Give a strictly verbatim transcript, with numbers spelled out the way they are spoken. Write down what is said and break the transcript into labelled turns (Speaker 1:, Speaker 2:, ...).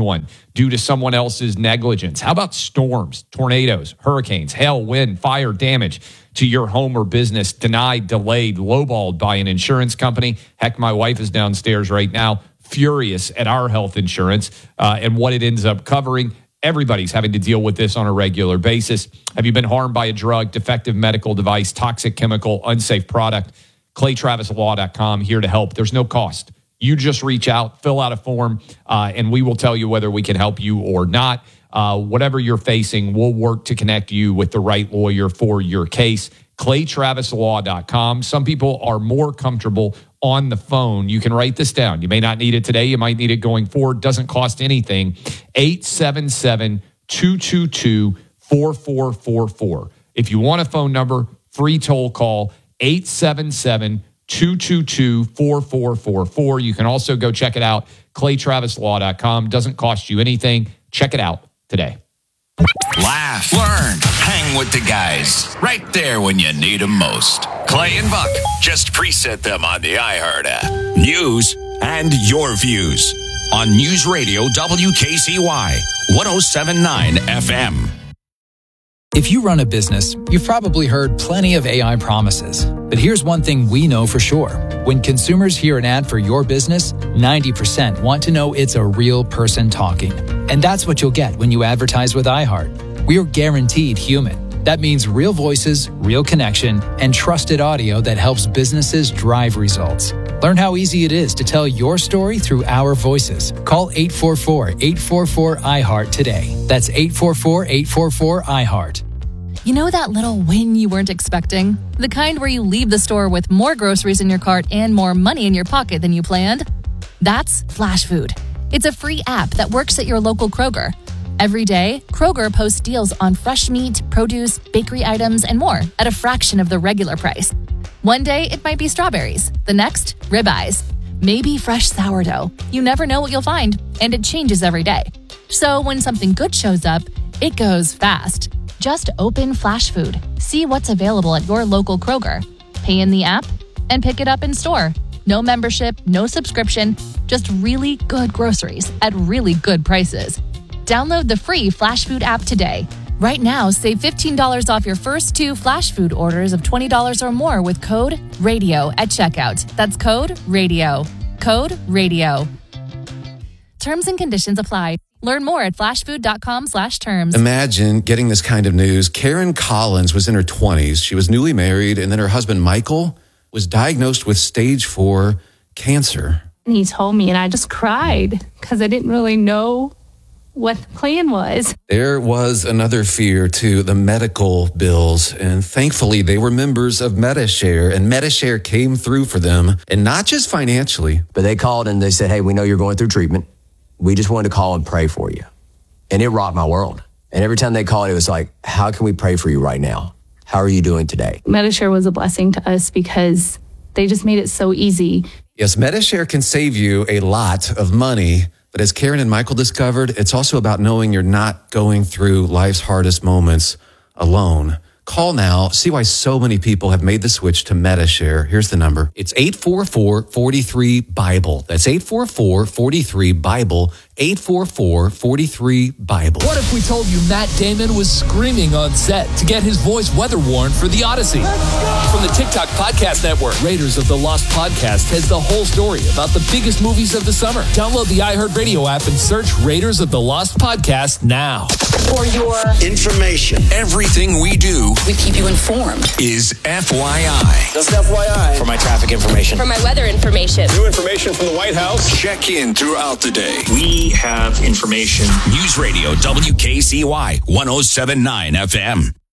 Speaker 1: one due to someone else's negligence? How about storms, tornadoes, hurricanes, hail, wind, fire damage to your home or business, denied, delayed, lowballed by an insurance company? Heck, my wife is downstairs right now, furious at our health insurance uh, and what it ends up covering. Everybody's having to deal with this on a regular basis. Have you been harmed by a drug, defective medical device, toxic chemical, unsafe product? Clay Travis Law dot com, here to help. There's no cost. You just reach out, fill out a form, uh, and we will tell you whether we can help you or not. Uh, whatever you're facing, we'll work to connect you with the right lawyer for your case. Clay Travis Law dot com. Some people are more comfortable on the phone. You can write this down. You may not need it today. You might need it going forward. Doesn't cost anything. eight seven seven, two two two, four four four four. If you want a phone number, free toll call, eight seven seven, two two two, four four four four. You can also go check it out, Clay Travis Law dot com. Doesn't cost you anything. Check it out today.
Speaker 2: Laugh, learn, hang with the guys. Right there when you need them most. Clay and Buck, just preset them on the iHeart app. News and your views on News Radio W K C Y one oh seven point nine F M.
Speaker 3: If you run a business, you've probably heard plenty of A I promises. But here's one thing we know for sure. When consumers hear an ad for your business, ninety percent want to know it's a real person talking. And that's what you'll get when you advertise with iHeart. We're guaranteed human. That means real voices, real connection, and trusted audio that helps businesses drive results. Learn how easy it is to tell your story through our voices. Call eight four four, eight four four, I heart today. That's eight four four, eight four four, I heart.
Speaker 4: You know that little win you weren't expecting? The kind where you leave the store with more groceries in your cart and more money in your pocket than you planned? That's Flash Food. It's a free app that works at your local Kroger. Every day, Kroger posts deals on fresh meat, produce, bakery items, and more at a fraction of the regular price. One day, it might be strawberries. The next, ribeyes. Maybe fresh sourdough. You never know what you'll find, and it changes every day. So when something good shows up, it goes fast. Just open Flash Food, see what's available at your local Kroger, pay in the app, and pick it up in store. No membership, no subscription, just really good groceries at really good prices. Download the free Flash Food app today. Right now, save fifteen dollars off your first two Flash Food orders of twenty dollars or more with code RADIO at checkout. That's code RADIO. Code RADIO. Terms and conditions apply. Learn more at flashfood.com slash terms.
Speaker 5: Imagine getting this kind of news. Karen Collins was in her twenties. She was newly married, and then her husband, Michael, was diagnosed with stage four cancer.
Speaker 6: And he told me, and I just cried because I didn't really know what the plan was.
Speaker 5: There was another fear to the medical bills, and thankfully they were members of Medi-Share, and Medi-Share came through for them, and not just financially.
Speaker 7: But they called and they said, hey, we know you're going through treatment. We just wanted to call and pray for you. And it rocked my world. And every time they called, it was like, how can we pray for you right now? How are you doing today?
Speaker 6: Medi-Share was a blessing to us because they just made it so easy.
Speaker 5: Yes, Medi-Share can save you a lot of money. But as Karen and Michael discovered, it's also about knowing you're not going through life's hardest moments alone. Call now. See why so many people have made the switch to Medi-Share. Here's the number. It's eight four four, four three, BIBLE. That's eight four four, four three, BIBLE. eight four four, four three, BIBLE.
Speaker 8: What if we told you Matt Damon was screaming on set to get his voice weather worn for The Odyssey? From the TikTok Podcast Network, Raiders of the Lost Podcast has the whole story about the biggest movies of the summer. Download the iHeartRadio app and search Raiders of the Lost Podcast now.
Speaker 9: For your information,
Speaker 2: everything we do,
Speaker 9: we keep you informed,
Speaker 2: is F Y I.
Speaker 9: Just F Y I.
Speaker 10: For my traffic information.
Speaker 11: For my weather information.
Speaker 12: New information from the White House.
Speaker 2: Check in throughout the day.
Speaker 10: We have information.
Speaker 2: News Radio W K C Y one oh seven point nine F M.